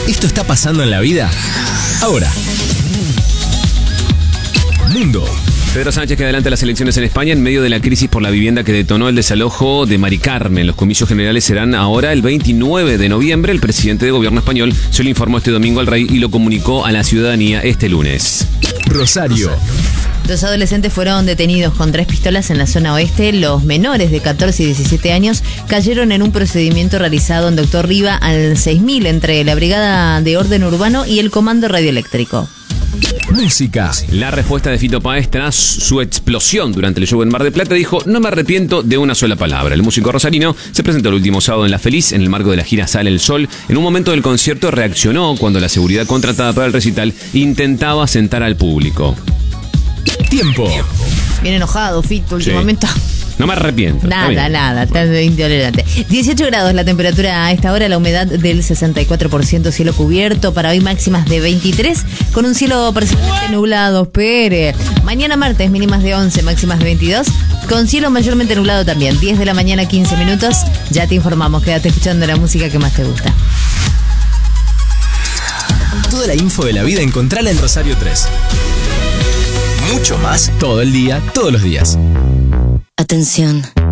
¿Esto está pasando en la vida? Ahora. Mundo. Pedro Sánchez que adelanta las elecciones en España en medio de la crisis por la vivienda que detonó el desalojo de Mari Carmen. Los comicios generales serán ahora el 29 de noviembre. El presidente de gobierno español se lo informó este domingo al rey y lo comunicó a la ciudadanía este lunes. Rosario. 2 adolescentes fueron detenidos con 3 pistolas en la zona oeste. Los menores de 14 y 17 años cayeron en un procedimiento realizado en Doctor Riva al 6000 entre la Brigada de Orden Urbano y el Comando Radioeléctrico. Música. La respuesta de Fito Páez tras su explosión durante el show en Mar del Plata dijo: no me arrepiento de una sola palabra. El músico rosarino se presentó el último sábado en La Feliz en el marco de la gira Sale el Sol. En un momento del concierto reaccionó cuando la seguridad contratada para el recital intentaba sentar al público. Tiempo. Bien enojado, Fito, últimamente. No me arrepiento. Nada, está intolerante. 18 grados la temperatura a esta hora, la humedad del 64%, cielo cubierto. Para hoy máximas de 23, con un cielo parcialmente nublado. Espere. Mañana martes mínimas de 11, máximas de 22, con cielo mayormente nublado también. 10 de la mañana, 15 minutos. Ya te informamos, quédate escuchando la música que más te gusta. Toda la info de la vida encontrala en Rosario 3. Mucho más todo el día, todos los días. Atención.